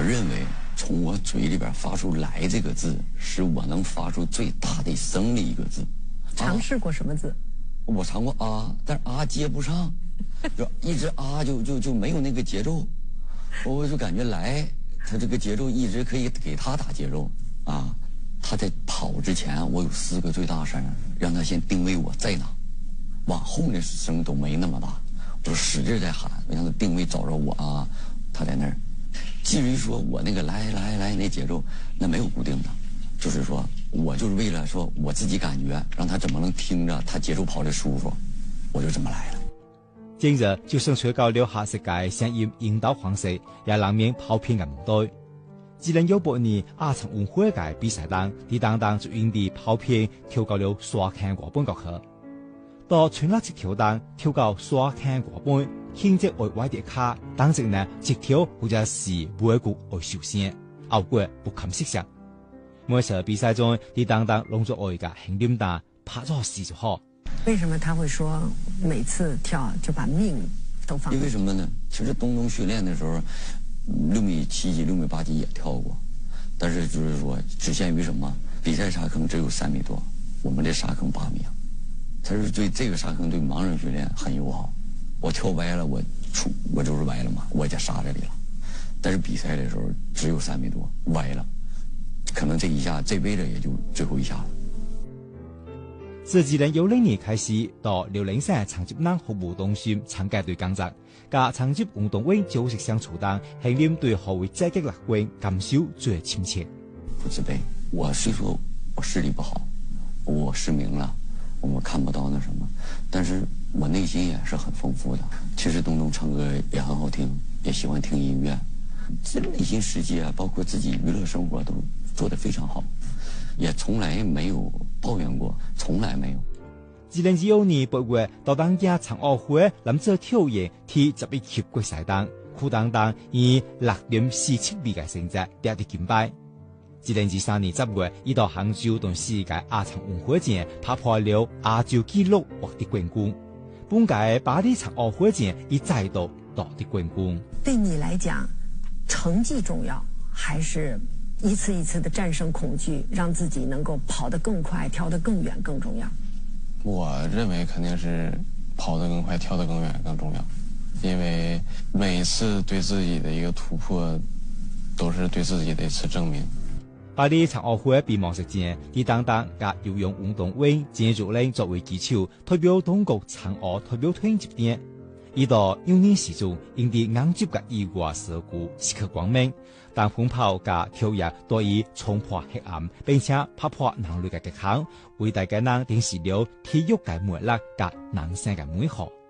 认为从我嘴里边发出来这个字，是我能发出最大的声的一个字。 尝试过什么字？ 我尝过啊，但是啊接不上，就一直啊就没有那个节奏，我就感觉来，他这个节奏一直可以给他打节奏啊。他在跑之前，我有4个最大声，让他先定位我在哪，往后那声都没那么大，我就使劲在喊，让他定位找着我啊，他在那儿。至于说我那个来那节奏，那没有固定的，就是说我就是为了说我自己感觉，让他怎么能听着他节奏跑得舒服，我就这么来了。 今日就算吹到了下世界聲音引導方式，也難免跑偏嘅唔對。2018年亞殘運會嘅比賽當，啲當就因地跑偏跳到了沙坑外半角去。到全拉直條當跳到沙坑外半，輕隻外歪啲卡，當時呢直條或者是每局會受傷，後果不堪設想。每次比賽中，啲當弄咗外嘅輕點單，拍咗死就好。 為什麼他會說每次跳就把命都放？ 因為什麼呢？其實東訓練的時候，6.7米級、6.8米級也跳過，但是就是說只限於什麼？比賽沙坑只有3米多，我們這沙坑8米。他是對這個沙坑對盲人訓練很友好。我跳歪了，我就是歪了嘛，我在沙這裡了。但是比賽的時候只有3米多，歪了，可能這一下這輩子也就最後一下了。 自2010年開始，到遼寧省殘疾人服務中心參加隊工作，加殘疾運動員組織相處當，係面對何為積極樂觀感受最親切。 不自卑，我雖說我視力不好，我失明了，我看不到那什麼，但是我內心也是很豐富的。其實東東唱歌也很好聽，也喜歡聽音樂，這內心世界包括自己娛樂生活都做得非常好。也從來沒有抱怨過，從來沒有。 2025年8月，到當家殘奧會男子跳遠 T11級決賽當，苦當以6.47米嘅成績奪得金牌。2023年10月，伊到杭州同世界亞殘運會前打破了亞洲紀錄獲得冠軍。本屆巴黎殘奧會前，伊再度奪得冠軍。 對你來講，成績重要，還是一次一次的戰勝恐懼，讓自己能夠跑得更快，跳得更遠更重要？ 我認為肯定是跑得更快，跳得更遠更重要，因為每一次對自己的一個突破，都是對自己的一次證明。 巴黎殘奧會閉幕式前，李當甲游泳運動員鄭玉玲作為旗手，代表中國殘奧代表團接點。伊到幼年時中，因啲硬接嘅意外事故時刻光明，但奔跑加跳躍都以衝破黑暗，並且拍破人類嘅極限，為大家人展示了體育嘅魅力加人生嘅美好。